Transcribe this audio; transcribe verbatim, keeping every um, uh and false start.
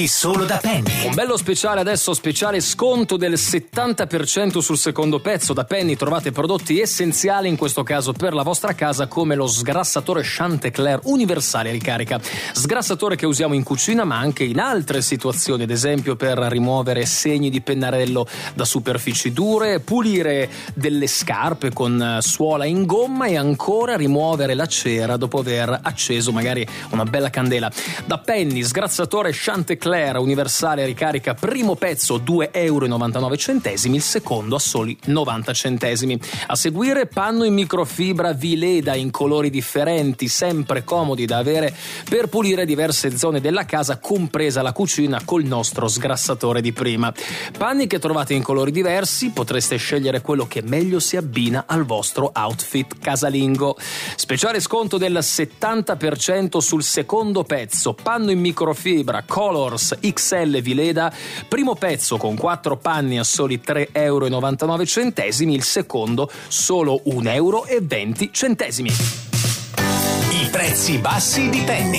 Solo da Penny. Un bello speciale adesso, speciale sconto del settanta per cento sul secondo pezzo. Da Penny trovate prodotti essenziali, in questo caso per la vostra casa, come lo sgrassatore Chantecler universale ricarica. Sgrassatore che usiamo in cucina ma anche in altre situazioni, ad esempio per rimuovere segni di pennarello da superfici dure, pulire delle scarpe con suola in gomma e ancora rimuovere la cera dopo aver acceso magari una bella candela. Da Penny, sgrassatore Chantecler universale ricarica, primo pezzo due euro e novantanove centesimi, il secondo a soli novanta centesimi. A seguire panno in microfibra Vileda in colori differenti, sempre comodi da avere per pulire diverse zone della casa, compresa la cucina, col nostro sgrassatore di prima. Panni che trovate in colori diversi, potreste scegliere quello che meglio si abbina al vostro outfit casalingo. Speciale sconto del settanta per cento sul secondo pezzo, panno in microfibra Colors X L Vileda, primo pezzo con quattro panni a soli tre euro e novantanove centesimi, il secondo solo un euro e venti centesimi. I prezzi bassi di Penny.